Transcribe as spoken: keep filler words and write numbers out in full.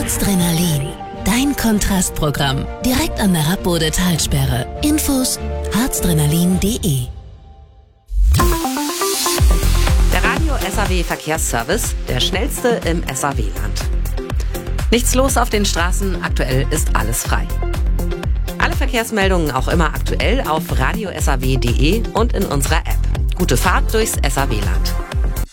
Harzdrenalin, dein Kontrastprogramm. Direkt an der Rappbode-Talsperre. Infos harzdrenalin punkt de. Der Radio S A W Verkehrsservice, der schnellste im S A W-Land. Nichts los auf den Straßen, aktuell ist alles frei. Alle Verkehrsmeldungen auch immer aktuell auf radio s a w punkt de und in unserer App. Gute Fahrt durchs S A W-Land.